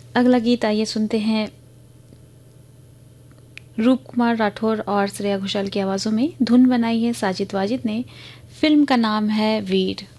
अगला गीत आइए सुनते हैं रूप कुमार राठौर और श्रेया घोषाल की आवाज़ों में। धुन बनाई है साजिद वाजिद ने। फिल्म का नाम है वीर।